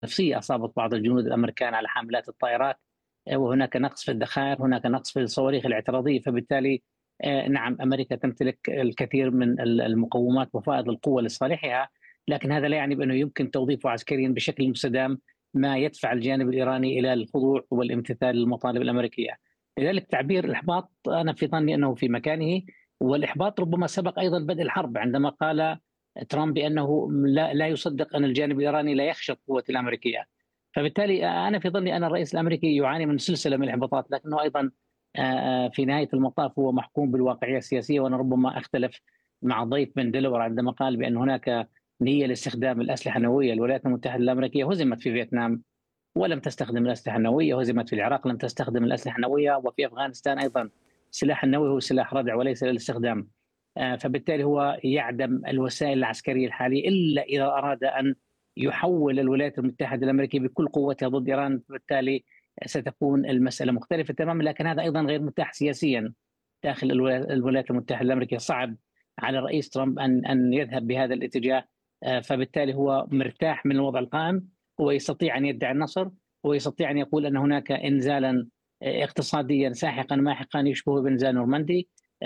نفسية أصابت بعض الجنود الأمريكان على حاملات الطائرات، وهناك نقص في الذخائر، هناك نقص في الصواريخ الاعتراضية، فبالتالي نعم أمريكا تمتلك الكثير من المقومات وفائض القوة لصالحها، لكن هذا لا يعني بأنه يمكن توظيفه عسكريا بشكل مستدام، ما يدفع الجانب الإيراني إلى الخضوع والامتثال للمطالب الأمريكية. لذلك تعبير الإحباط أنا في ظني أنه في مكانه، والإحباط ربما سبق أيضا بدء الحرب عندما قال ترامب بأنه لا يصدق أن الجانب الإيراني لا يخشى القوة الأمريكية. فبالتالي أنا في ظني أن الرئيس الأمريكي يعاني من سلسلة من الإحباطات، لكنه أيضا في نهاية المطاف هو محكوم بالواقعية السياسية. وأنا ربما أختلف مع ضيف من دلور عندما قال بأن هناك نية لاستخدام الأسلحة النووية. الولايات المتحدة الأمريكية هزمت في فيتنام ولم تستخدم الأسلحة النووية، هزمت في العراق لم تستخدم الأسلحة النووية، وفي أفغانستان أيضا السلاح النووي هو سلاح ردع وليس للاستخدام. فبالتالي هو يعدم الوسائل العسكرية الحالية إلا إذا أراد أن يحول الولايات المتحدة الأمريكية بكل قوتها ضد إيران، بالتالي ستكون المسألة مختلفة تماما. لكن هذا أيضا غير متاح سياسيا داخل الولايات المتحدة الأمريكية. صعب على الرئيس ترامب أن يذهب بهذا الاتجاه. فبالتالي هو مرتاح من الوضع القائم، هو يستطيع أن يدعي النصر، هو يستطيع أن يقول أن هناك إنزالا اقتصاديا ساحقا ماحقا يشبه بإنزال نورماندي.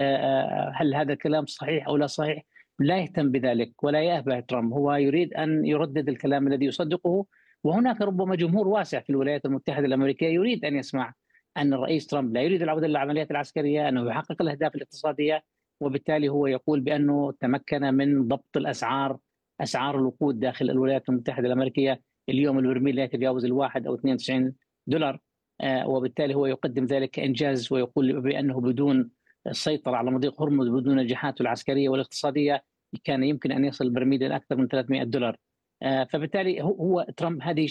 هل هذا الكلام صحيح أو لا صحيح؟ لا يهتم بذلك ولا يأبه ترامب، هو يريد أن يردد الكلام الذي يصدقه. وهناك ربما جمهور واسع في الولايات المتحدة الأمريكية يريد أن يسمع أن الرئيس ترامب لا يريد العودة للعمليات العسكرية، أنه يحقق الأهداف الاقتصادية، وبالتالي هو يقول بأنه تمكن من ضبط الأسعار، أسعار الوقود داخل الولايات المتحدة الأمريكية. اليوم البرميل لا يتجاوز الواحد أو 92 دولار. وبالتالي هو يقدم ذلك كإنجاز، ويقول بأنه بدون السيطرة على مضيق هرمز، بدون نجاحاته العسكرية والاقتصادية، كان يمكن أن يصل البرميل إلى أكثر من 300 دولار. فبالتالي هو ترامب هذه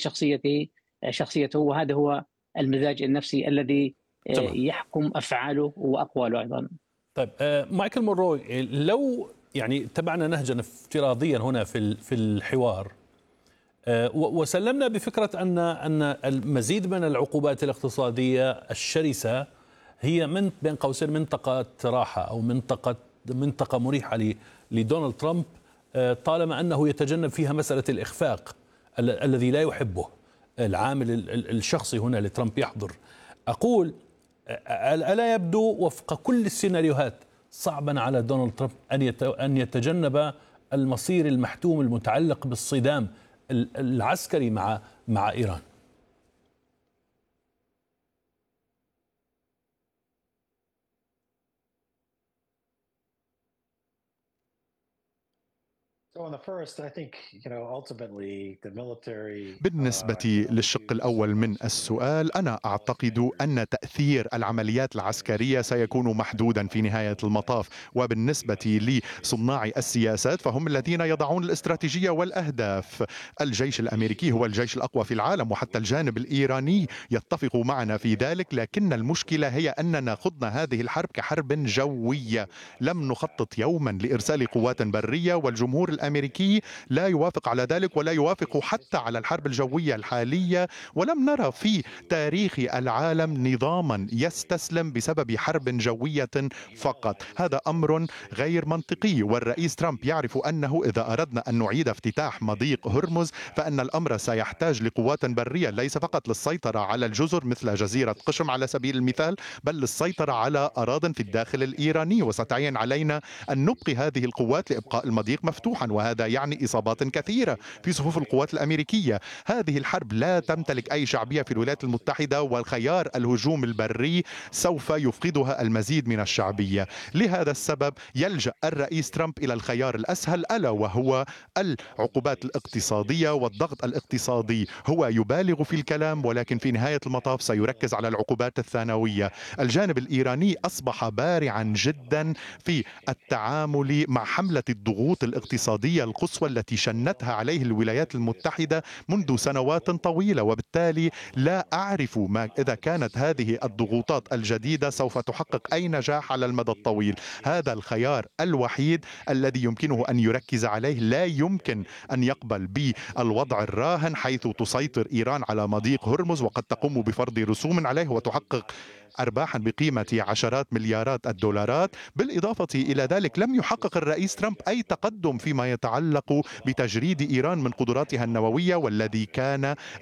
شخصيته، وهذا هو المزاج النفسي الذي تمام. يحكم أفعاله وأقواله أيضا. طيب مايكل مونروي، لو يعني تبعنا نهجا افتراضيا هنا في الحوار، وسلمنا بفكرة أن المزيد من العقوبات الاقتصادية الشرسة هي من بين قوسين منطقة راحة أو منطقة مريحة لدونالد ترامب، طالما أنه يتجنب فيها مسألة الإخفاق الذي لا يحبه العامل الشخصي هنا لترامب يحضر. أقول ألا يبدو وفق كل السيناريوهات صعبا على دونالد ترامب أن يتجنب المصير المحتوم المتعلق بالصدام العسكري مع إيران؟ بالنسبة للشق الأول من السؤال، أنا أعتقد أن تأثير العمليات العسكرية سيكون محدودا في نهاية المطاف. وبالنسبة لصناع السياسات فهم الذين يضعون الاستراتيجية والأهداف. الجيش الأمريكي هو الجيش الأقوى في العالم، وحتى الجانب الإيراني يتفق معنا في ذلك، لكن المشكلة هي أننا خضنا هذه الحرب كحرب جوية. لم نخطط يوما لإرسال قوات برية، والجمهور الأمريكي لا يوافق على ذلك، ولا يوافق حتى على الحرب الجوية الحالية. ولم نرى في تاريخ العالم نظاما يستسلم بسبب حرب جوية فقط. هذا أمر غير منطقي، والرئيس ترامب يعرف أنه إذا أردنا أن نعيد افتتاح مضيق هرمز فإن الأمر سيحتاج لقوات برية، ليس فقط للسيطرة على الجزر مثل جزيرة قشم على سبيل المثال، بل للسيطرة على أراضٍ في الداخل الإيراني. وستعين علينا أن نبقي هذه القوات لإبقاء المضيق مفتوحا، وهذا يعني إصابات كثيرة في صفوف القوات الأمريكية. هذه الحرب لا تمتلك أي شعبية في الولايات المتحدة، والخيار الهجوم البري سوف يفقدها المزيد من الشعبية. لهذا السبب يلجأ الرئيس ترامب إلى الخيار الأسهل، ألا وهو العقوبات الاقتصادية والضغط الاقتصادي. هو يبالغ في الكلام، ولكن في نهاية المطاف سيركز على العقوبات الثانوية. الجانب الإيراني أصبح بارعا جدا في التعامل مع حملة الضغوط الاقتصادية القصوى التي شنتها عليه الولايات المتحدة منذ سنوات طويلة، وبالتالي لا أعرف ما إذا كانت هذه الضغوطات الجديدة سوف تحقق أي نجاح على المدى الطويل. هذا الخيار الوحيد الذي يمكنه أن يركز عليه. لا يمكن أن يقبل بالوضع الراهن حيث تسيطر إيران على مضيق هرمز وقد تقوم بفرض رسوم عليه وتحقق أرباحا بقيمة عشرات مليارات الدولارات. بالإضافة إلى ذلك لم يحقق الرئيس ترامب أي تقدم فيما يتعلق بتجريد إيران من قدراتها النووية، والذي كان